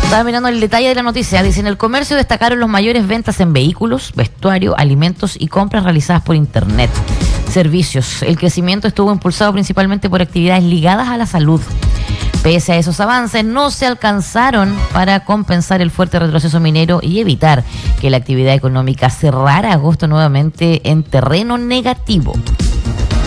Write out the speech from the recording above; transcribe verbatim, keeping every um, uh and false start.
Estaba mirando el detalle de la noticia. Dice, en el comercio destacaron los mayores ventas en vehículos, vestuario, alimentos y compras realizadas por internet. Servicios. El crecimiento estuvo impulsado principalmente por actividades ligadas a la salud. Pese a esos avances, no se alcanzaron para compensar el fuerte retroceso minero y evitar que la actividad económica cerrara agosto nuevamente en terreno negativo.